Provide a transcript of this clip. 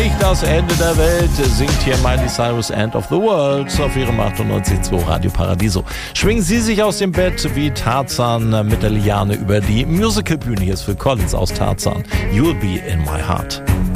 nicht das Ende der Welt, singt hier Miley Cyrus End of the World auf ihrem 98.2 Radio Paradiso. Schwingen Sie sich aus dem Bett wie Tarzan mit der Liane über die Musicalbühne. Hier ist Phil Collins aus Tarzan. You'll be in my heart.